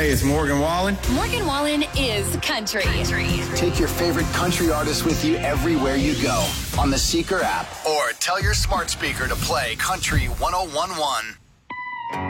Hey, it's Morgan Wallen. Morgan Wallen is country. Take your favorite country artists with you everywhere you go on the Seeker app or tell your smart speaker to play Country 101.1.